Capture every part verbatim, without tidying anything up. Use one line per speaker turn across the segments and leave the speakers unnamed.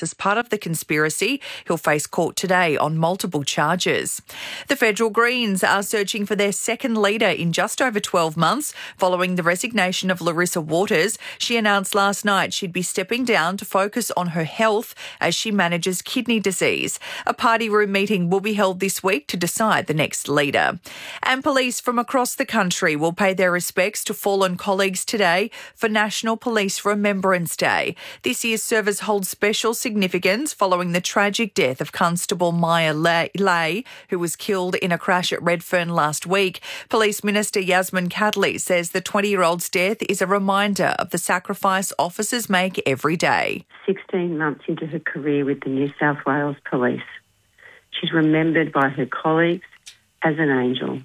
threats as part of the conspiracy. He'll face court today on multiple charges. The federal Greens are searching for their second leader in just over twelve months following the resignation of Larissa Waters. She announced last night she'd be stepping down to focus on her health as she manages kidney disease. A party room meeting will be held this week to decide the next leader. And police from across the country will pay their respects to fallen colleagues today for National Police Remembrance Day. This year's service holds special significance following the tragic death of Constable Maya Lay, who was killed in a crash at Redfern last week. Police Minister Yasmin Kadley says the twenty-year-old's death is a reminder of the sacrifice officers make every day.
sixteen months into her career with the New South Wales Police, she's remembered by her colleagues as an angel.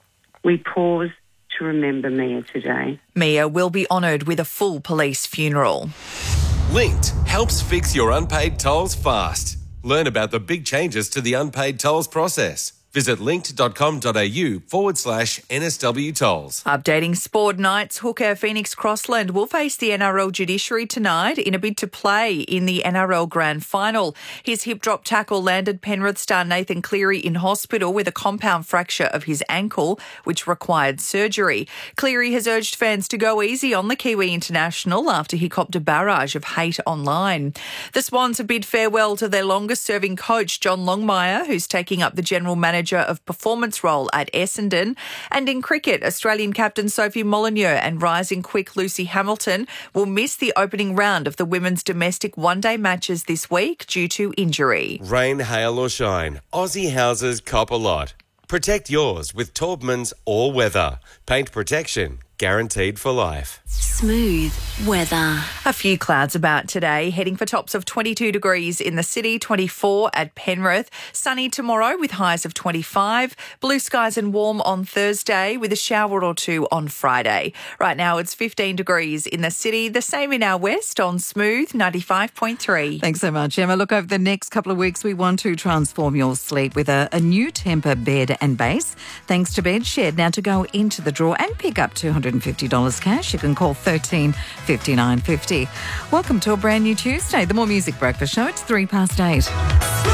We pause to remember Mia today.
Mia will be honoured with a full police funeral.
Linked helps fix your unpaid tolls fast. Learn about the big changes to the unpaid tolls process. Visit linked.com.au forward slash NSW tolls.
Updating sport nights, hooker Phoenix Crossland will face the N R L judiciary tonight in a bid to play in the N R L Grand Final. His hip drop tackle landed Penrith star Nathan Cleary in hospital with a compound fracture of his ankle, which required surgery. Cleary has urged fans to go easy on the Kiwi international after he copped a barrage of hate online. The Swans have bid farewell to their longest-serving coach, John Longmire, who's taking up the general manager of performance role at Essendon. And in cricket, Australian captain Sophie Molyneux and rising quick Lucy Hamilton will miss the opening round of the women's domestic one-day matches this week due to injury.
Rain, hail or shine, Aussie houses cop a lot. Protect yours with Taubman's All Weather. Paint protection guaranteed for life.
Smooth weather.
A few clouds about today, heading for tops of twenty-two degrees in the city, twenty-four at Penrith. Sunny tomorrow with highs of twenty-five. Blue skies and warm on Thursday with a shower or two on Friday. Right now it's fifteen degrees in the city, the same in our west on Smooth ninety-five point three.
Thanks so much, Emma. Look, over the next couple of weeks, we want to transform your sleep with a, a new Tempur bed and base. Thanks to Bedshed. Now to go into the draw and pick up two hundred fifty dollars cash, you can call thirteen fifty-nine fifty. Welcome to a brand new Tuesday, the More Music Breakfast Show. It's three past eight.